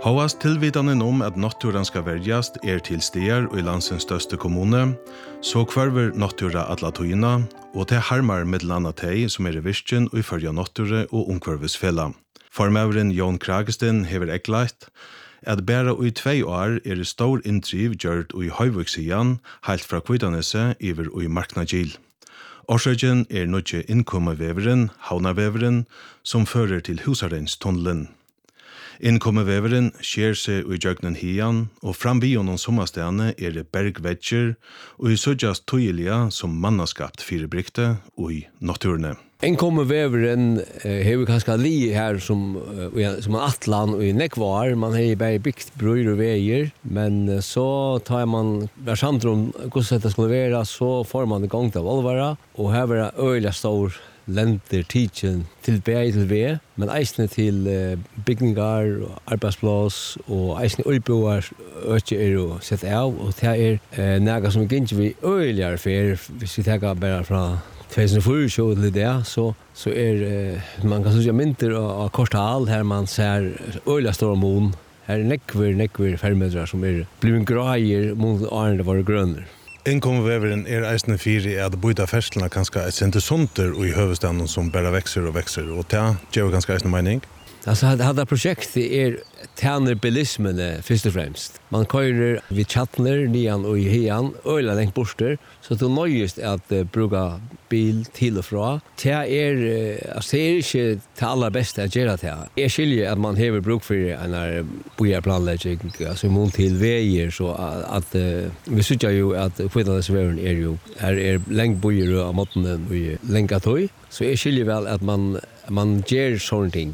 Håast tilvitanen om at naturen skal verjast til stier og i landsens største kommune, så kvarver natura alla tøyina, og til harmar middelanda teg som i virkjen og i førja nature og omkvarvesfella. Formøveren Jon Kragesten hever eklagt at bæra i 2 år stor intriv gjørt og i høyvøksian, heilt fra Kvitanese iver og i Marknagil. Årsøkjen nødje innkommeveveren, Havnaveveren, som fører til Husareinstunnelen. Innkommeveveren skjer seg i Jøgnen hian, og frambi honom sommarstedene det bergvedger, og i sødjast tøyelige som mannaskapt firebrikte og i naturene. Innkommeveveren har kanskje li her som en atlan og i nekvar. Man har bare byggt brøyr og veier, men så tar man versamt om hvordan det skulle være, så får man det gang til Volvara, og her var det øyelig stor lenter tidsen til vei til vei, men eisne til bygningar og arbeidsplass og eisne øyboer øyne å sette av, og det næga som ikke vi øyeligere fer, hvis vi tenker bare fra 2004 til det, så man kan sige mynter av Korthal, her man ser øyelig store mån. Her nekver fermeter som blivit grøyer mot årene det var grønner. Innkommeveveren eisne fire at bøyda ferslene kanskje senter sunter og i høvestaden som bare vekser, og det gjør kanskje eisne mening? Altså, dette prosjektet tjener bilismene først og fremst. Man kører vid Chatner, nian og i hian, øyla lengt borster, så det nøyest at bruka bil til og fra. Det ikke det aller beste at gjøre det. Jeg skiljer at man hever bruk for en bojaplanlegging, altså mån til veier, så at vi synes jo at Kvitannesveveren jo, her lengt bojer av måten og lengt tøy, så jeg skiljer vel at man gjør sånne ting.